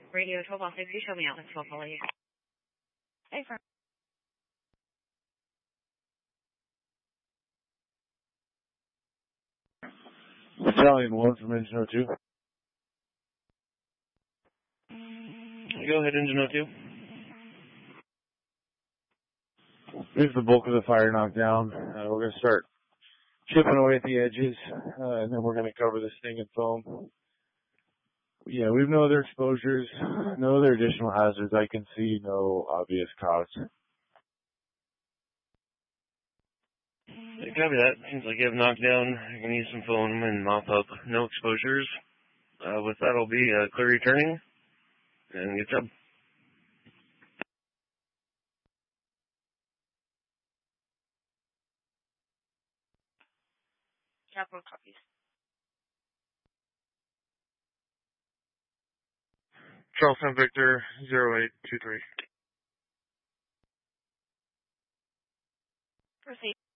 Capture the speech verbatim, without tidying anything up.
Radio twelve off safety, show me out. That's twelve, I'll let you. Hey, friend. Battalion one from Engine oh two. Go ahead, Engine oh two. Here's the bulk of the fire knocked down. Uh, we're going to start chipping away at the edges, uh, and then we're going to cover this thing in foam. Yeah, we have no other exposures, no other additional hazards. I can see no obvious cause. Hey, copy that. Seems like you have knockdown. You're going to use some foam and mop up. No exposures. Uh, with that, I'll be uh, clear returning. And good job. Capital copies. Charleston Victor, zero eight two three. Proceed.